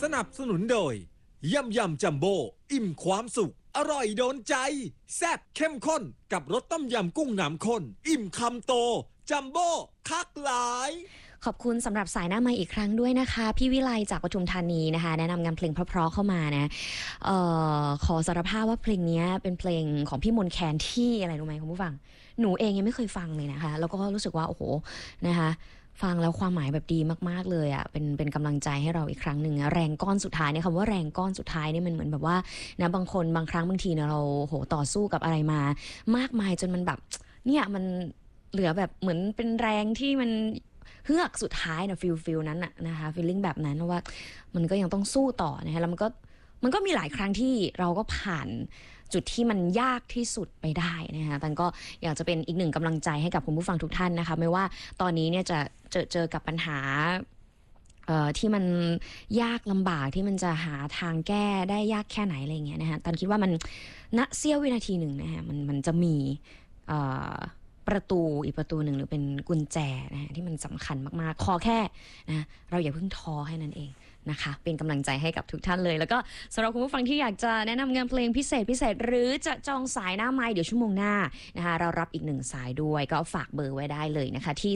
สนับสนุนโดยยำจัมโบ้อิ่มความสุขอร่อยโดนใจแซ่บเข้มข้นกับรสต้มยำกุ้งน้ำข้นอิ่มคำโตจัมโบ้คักหลายขอบคุณสำหรับสายหน้าไมค์อีกครั้งด้วยนะคะพี่วิไลจากปทุมธานีนะคะแนะนำงานเพลงเพราะๆเข้ามานะขอสารภาพว่าเพลงนี้เป็นเพลงของพี่มนต์แคนที่อะไรรู้ไหมคุณผู้ฟังหนูเองยังไม่เคยฟังเลยนะคะแล้วก็รู้สึกว่าโอ้โหนะคะฟังแล้วความหมายแบบดีมากๆเลยอ่ะเป็นกำลังใจให้เราอีกครั้งหนึ่งแรงก้อนสุดท้ายเนี่ยคำว่าแรงก้อนสุดท้ายเนี่ยมันเหมือนแบบว่านะบางคนบางครั้งบางทีเนี่ยเราโหต่อสู้กับอะไรมามากมายจนมันแบบเนี่ยมันเหลือแบบเหมือนเป็นแรงที่มันเฮือกสุดท้ายนะฟิลนั้นน่ะนะคะฟีลลิ่งแบบนั้นว่ามันก็ยังต้องสู้ต่อนะคะแล้วมันก็มีหลายครั้งที่เราก็ผ่านจุดที่มันยากที่สุดไปได้นะคะแต่ก็อยากจะเป็นอีกหนึ่งกำลังใจให้กับคุณผู้ฟังทุกท่านนะคะไม่ว่าตอนนี้เนี่ยจะเจอกับปัญหาที่มันยากลำบากที่มันจะหาทางแก้ได้ยากแค่ไหนอะไรเงี้ยนะคะตันคิดว่ามันณเสี้ยววินาทีหนึ่งนะคะมันจะมีประตูอีกประตูหนึ่งหรือเป็นกุญแจนะฮะที่มันสำคัญมากๆขอแค่นะเราอย่าเพิ่งท้อให้นั่นเองนะคะเป็นกำลังใจให้กับทุกท่านเลยแล้วก็สำหรับคุณผู้ฟังที่อยากจะแนะนำงานเพลงพิเศษหรือจะจองสายหน้าไมค์เดี๋ยวชั่วโมงหน้านะคะเรารับอีก1สายด้วยก็ฝากเบอร์ไว้ได้เลยนะคะที่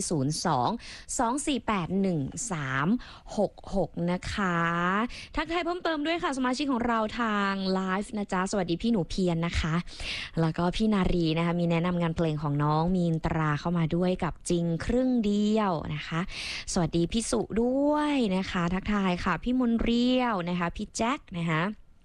02-248-1366นะคะทักทายเพิ่มเติมด้วยค่ะสมาชิกของเราทางไลฟ์นะจ๊ะสวัสดีพี่หนูเพียรนะคะแล้วก็พี่นารีนะคะมีแนะนำงานเพลงของน้องมีนตราเข้ามาด้วยกับจริงครึ่งเดียวนะคะสวัสดีพี่สุด้วยนะคะทักทายค่ะพี่มนเรียวนะคะพี่แจ็คนะคะ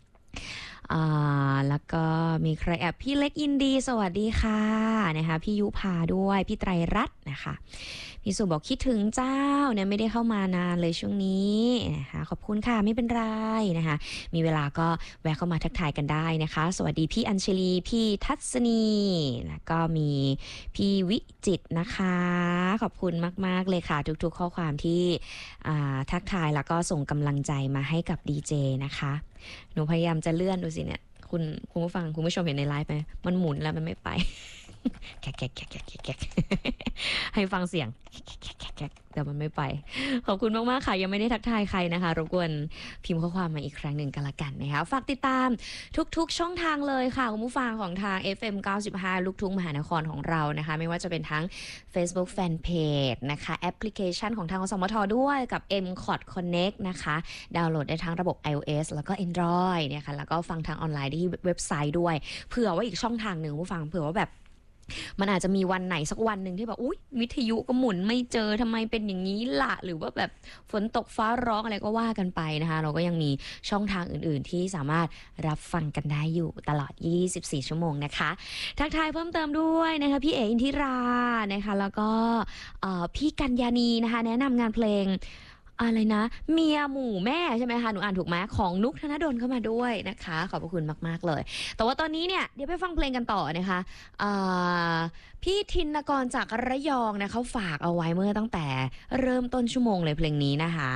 แล้วก็มีใครพี่เล็กอินดีสวัสดีค่ะนะคะพี่ยุพาด้วยพี่ไตรรัตน์นะคะพี่สุบอกคิดถึงเจ้าเนี่ยไม่ได้เข้ามานานเลยช่วงนี้นะคะขอบคุณค่ะไม่เป็นไรนะคะมีเวลาก็แวะเข้ามาทักทายกันได้นะคะสวัสดีพี่อัญชลีพี่ทัศนีแล้วก็มีพี่วิจิตรนะคะขอบคุณมากๆเลยค่ะทุกๆข้อความที่ทักทายแล้วก็ส่งกำลังใจมาให้กับดีเจนะคะหนูพยายามจะเลื่อนดูสิเนี่ยคุณผู้ฟังคุณผู้ชมเห็นในไลฟ์ไหมมันหมุนแล้วมันไม่ไปแกะให้ฟังเสียงแต่มันไม่ไปขอบคุณมากๆค่ะยังไม่ได้ทักทายใครนะคะรบกวนพิมพ์ข้อความมาอีกครั้งหนึ่งกันละกันนะคะฝากติดตามทุกช่องทางเลยค่ะคุณผู้ฟังของทาง FM 95ลูกทุ่งมหานครของเรานะคะไม่ว่าจะเป็นทั้ง Facebook Fanpage นะคะแอปพลิเคชันของทางอสมทด้วยกับ MCOT Connect นะคะดาวน์โหลดได้ทั้งระบบ iOS แล้วก็ Android เนี่ยค่ะแล้วก็ฟังทางออนไลน์ที่เว็บไซต์ด้วยเผื่อว่าอีกช่องทางหนึ่งผู้ฟังเผื่อว่าแบบมันอาจจะมีวันไหนสักวันหนึ่งที่แบบอุ๊ยวิทยุก็หมุนไม่เจอทำไมเป็นอย่างนี้ล่ะหรือว่าแบบฝนตกฟ้าร้องอะไรก็ว่ากันไปนะคะเราก็ยังมีช่องทางอื่นๆที่สามารถรับฟังกันได้อยู่ตลอด24ชั่วโมงนะคะทักทายเพิ่มเติมด้วยนะคะพี่เอ๋อินทิรานะคะแล้วก็พี่กัญญานีนะคะแนะนำงานเพลงอะไรนะเมียหมู่แม่ใช่ไหมคะหนูอ่านถูกไหมของนุกธนดลเข้ามาด้วยนะคะขอบพระคุณมากๆเลยแต่ว่าตอนนี้เนี่ยเดี๋ยวไปฟังเพลงกันต่อนะคะพี่ธินกรจากระยองนะเขาฝากเอาไว้เมื่อตั้งแต่เริ่มต้นชั่วโมงเลยเพลงนี้นะคะ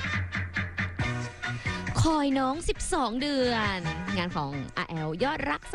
คอยน้อง12 เดือนงานของ AL ยอดรัก